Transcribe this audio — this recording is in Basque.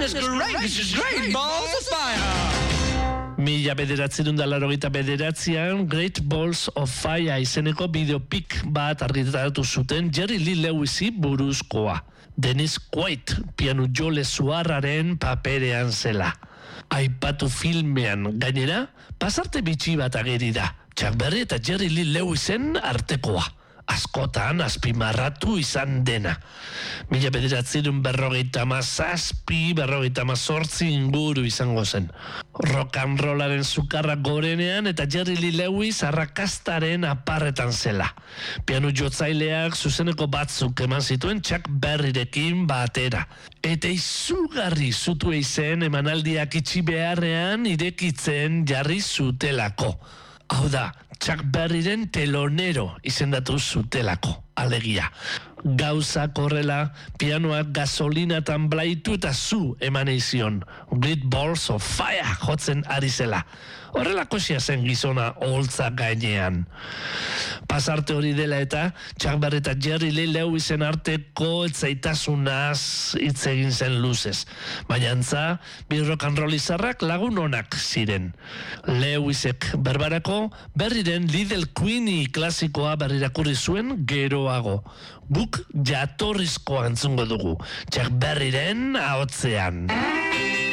is great, balls of fire! Mila bederatziehun eta laurogeita bederatzian Great Balls of Fire izeneko bideopik bat argitaratu zuten Jerry Lee Lewisi buruzkoa. Dennis Quaid piano jole zuarraren paperean zela. Aipatu filmean gainera, pasarte bitxi bat ageri da. Chuck Berry eta Jerry Lee Lewisen artekoa. Askotan azpimarratu izan dena. Mila bederatziehun berrogeita hamazazpi, berrogeita hamazortzi inguru izango zen. Rock and rollaren sukarra gorenean eta Jerry Lee Lewis arrakastaren aparretan zela. Piano jotzaileak zuzeneko batzuk eman zituen Chuck Berryrekin batera. Eta izugarri zutu eizen emanaldiak itxi beharrean irekitzen jarri zutelako. Hau da, Chuck Berryren telonero izendatu zutelako, alegia. Gauzak horrela, pianoak gasolinatan blaitu eta zu eman eizion. Great Balls of Fire jotzen ari zela. Horrelako zen gizona oholtza gainean. Pasarte hori dela eta Chuck Berry eta Jerry Lee Lewisen arteko etzaitasunaz hitz egin zen luzez. Baina antza, bi rock and roll izarrak lagun onak ziren. Lewisek berbarako Berryren Little Queenie klasikoa berrirakurri zuen geroago. Guk jatorrizkoa entzungo dugu, Chuck Berryren ahotzean.